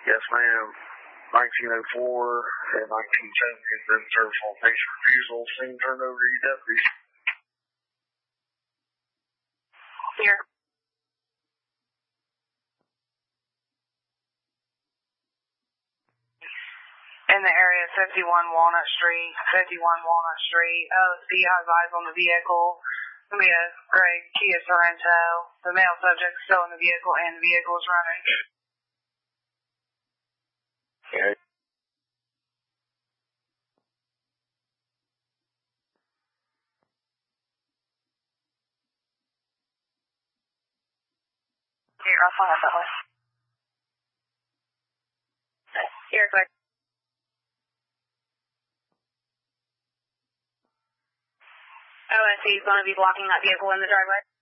Yes, ma'am. 1904 and 1910 has been served on patient refusal. Scene turned over to you deputies. Here. In the area of 51 Walnut Street, OSP has eyes on the vehicle. Mia Greg Kia Sorrento. The male subject is still in the vehicle and the vehicle is running. Okay. Here, I'll find out that way. Here, Greg. OSP is going to be blocking that vehicle in the driveway.